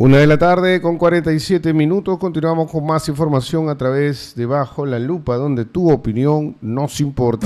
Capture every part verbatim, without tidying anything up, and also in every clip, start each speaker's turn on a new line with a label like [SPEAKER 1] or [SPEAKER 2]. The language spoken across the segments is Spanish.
[SPEAKER 1] Una de la tarde con cuarenta y siete minutos, continuamos con más información a través de Bajo la Lupa, donde tu opinión nos importa.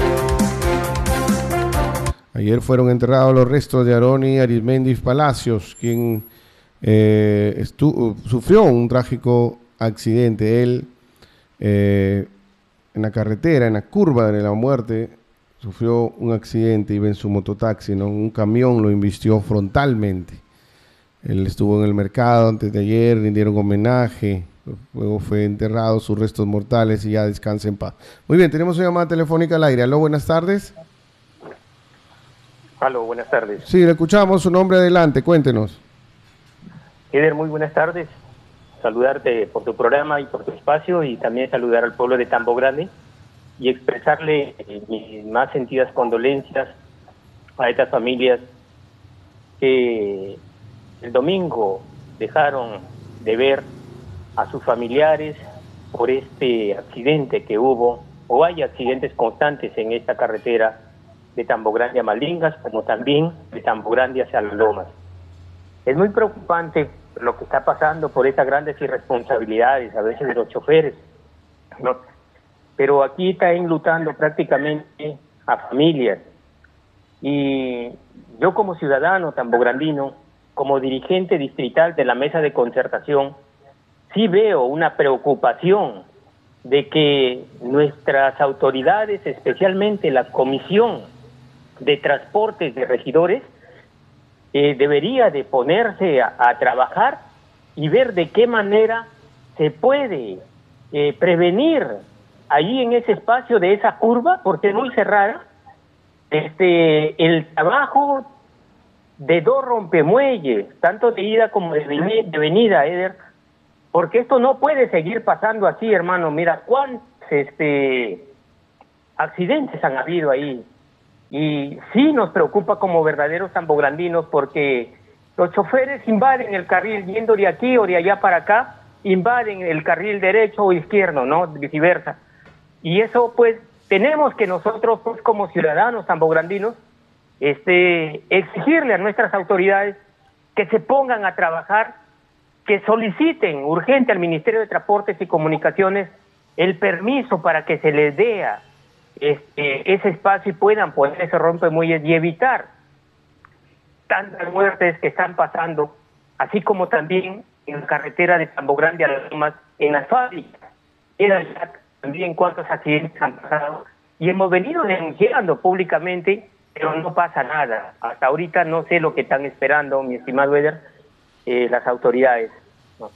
[SPEAKER 1] Ayer fueron enterrados los restos de Aroni Arismendi Palacios, quien eh, estuvo, sufrió un trágico accidente. Él, eh, en la carretera, en la curva de la muerte, sufrió un accidente, iba en su mototaxi, ¿no? Un camión lo invistió frontalmente. Él estuvo en el mercado antes de ayer, rindieron homenaje, luego fue enterrado sus restos mortales y ya descansa en paz. Muy bien, tenemos una llamada telefónica al aire. Aló, buenas tardes.
[SPEAKER 2] Aló, buenas tardes.
[SPEAKER 1] Sí, le escuchamos, su nombre adelante, cuéntenos.
[SPEAKER 2] Eder, muy buenas tardes. Saludarte por tu programa y por tu espacio, y también saludar al pueblo de Tambo Grande y expresarle eh, mis más sentidas condolencias a estas familias que el domingo dejaron de ver a sus familiares por este accidente que hubo, o hay accidentes constantes en esta carretera de Tambo Grande a Malingas, como también de Tambo Grande hacia Las Lomas. Es muy preocupante lo que está pasando por estas grandes irresponsabilidades, a veces de los choferes, ¿no? Pero aquí está enlutando prácticamente a familias. Y yo como ciudadano tambograndino, como dirigente distrital de la mesa de concertación, sí veo una preocupación de que nuestras autoridades, especialmente la Comisión de Transportes de Regidores, eh, debería de ponerse a, a trabajar y ver de qué manera se puede eh, prevenir allí en ese espacio de esa curva, porque es muy cerrada, este, el trabajo de dos rompemuelles, tanto de ida como de, de venida, Eder, porque esto no puede seguir pasando así, hermano. Mira cuántos este, accidentes han habido ahí. Y sí nos preocupa como verdaderos tambograndinos, porque los choferes invaden el carril yendo de aquí o de allá para acá, invaden el carril derecho o izquierdo, ¿no? Viceversa. Y eso, pues, tenemos que nosotros, pues, como ciudadanos tambograndinos, este, exigirle a nuestras autoridades que se pongan a trabajar, que soliciten urgente al Ministerio de Transportes y Comunicaciones el permiso para que se les dé este, ese espacio y puedan poner ese rompemuelles y evitar tantas muertes que están pasando, así como también en la carretera de Tambo Grande a Las Lomas, en las fábricas. También cuántos accidentes han pasado, y hemos venido denunciando públicamente, pero no pasa nada. Hasta ahorita no sé lo que están esperando, mi estimado Eder, eh, las autoridades. No.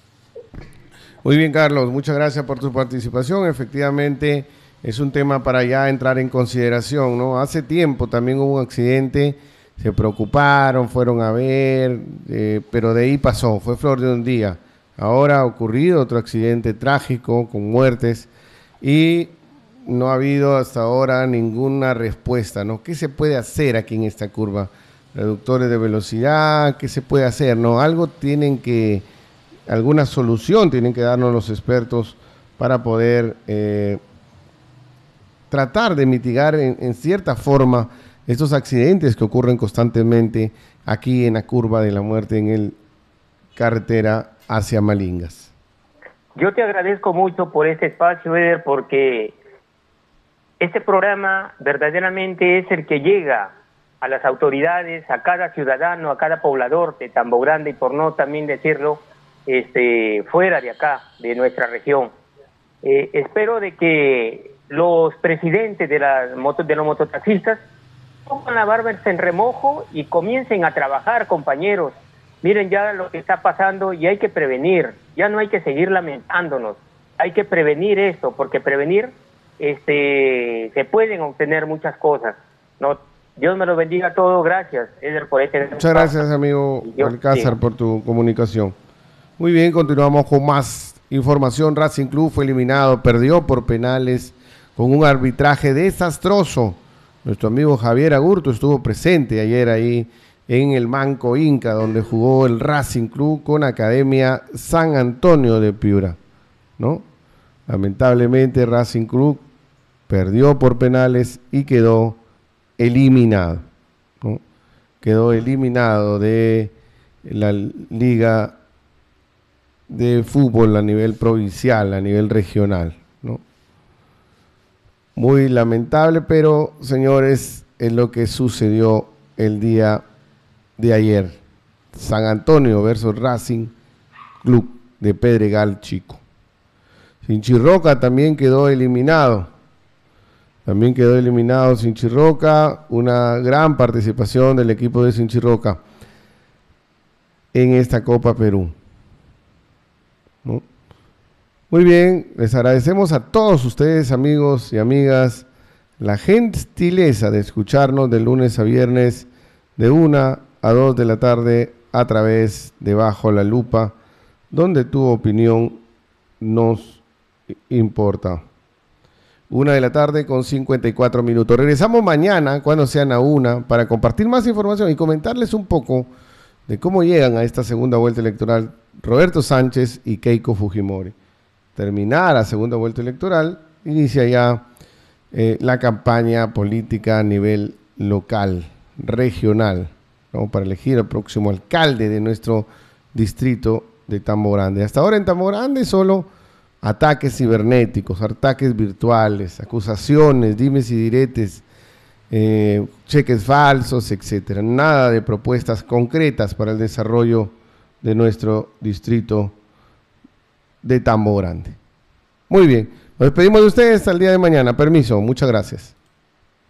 [SPEAKER 1] Muy bien, Carlos, muchas gracias por tu participación. Efectivamente, es un tema para ya entrar en consideración, ¿no? Hace tiempo también hubo un accidente, se preocuparon, fueron a ver, eh, pero de ahí pasó, fue flor de un día. Ahora ha ocurrido otro accidente trágico con muertes y no ha habido hasta ahora ninguna respuesta, ¿no? ¿Qué se puede hacer aquí en esta curva? Reductores de velocidad, ¿qué se puede hacer? ¿No? Algo tienen que, alguna solución tienen que darnos los expertos para poder eh, tratar de mitigar en, en cierta forma estos accidentes que ocurren constantemente aquí en la curva de la muerte en el carretera hacia Malingas.
[SPEAKER 2] Yo te agradezco mucho por este espacio, Eder, porque este programa verdaderamente es el que llega a las autoridades, a cada ciudadano, a cada poblador de Tambo Grande, y por no también decirlo, este, fuera de acá, de nuestra región. Eh, espero de que los presidentes de, las moto, de los mototaxistas pongan la barba en remojo y comiencen a trabajar, compañeros. Miren ya lo que está pasando y hay que prevenir, ya no hay que seguir lamentándonos, hay que prevenir esto, porque prevenir este se pueden obtener muchas cosas, ¿no? Dios me lo bendiga a todos, gracias, Eder, por este...
[SPEAKER 1] Muchas gracias, amigo Alcázar, por tu comunicación. Muy bien, continuamos con más información. Racing Club fue eliminado, perdió por penales con un arbitraje desastroso. Nuestro amigo Javier Agurto estuvo presente ayer ahí en el Manco Inca, donde jugó el Racing Club con Academia San Antonio de Piura, ¿no? Lamentablemente Racing Club perdió por penales y quedó eliminado, ¿no? Quedó eliminado de la liga de fútbol a nivel provincial, a nivel regional, ¿no? Muy lamentable, pero señores, es lo que sucedió el día de ayer. San Antonio versus Racing Club de Pedregal Chico. Sinchirroca también quedó eliminado. También quedó eliminado Sinchirroca. Una gran participación del equipo de Sinchirroca en esta Copa Perú, ¿no? Muy bien, les agradecemos a todos ustedes, amigos y amigas, la gentileza de escucharnos de lunes a viernes de una a dos de la tarde a través de Bajo la Lupa, donde tu opinión nos importa. Una de la tarde con cincuenta y cuatro minutos. Regresamos mañana, cuando sean a una, para compartir más información y comentarles un poco de cómo llegan a esta segunda vuelta electoral Roberto Sánchez y Keiko Fujimori. Terminar la segunda vuelta electoral, inicia ya eh, la campaña política a nivel local, regional, ¿no? Para elegir al próximo alcalde de nuestro distrito de Tambo Grande. Hasta ahora en Tambo Grande solo ataques cibernéticos, ataques virtuales, acusaciones, dimes y diretes, eh, cheques falsos, etcétera. Nada de propuestas concretas para el desarrollo de nuestro distrito de Tambo Grande. Muy bien, nos despedimos de ustedes hasta el día de mañana. Permiso, muchas gracias.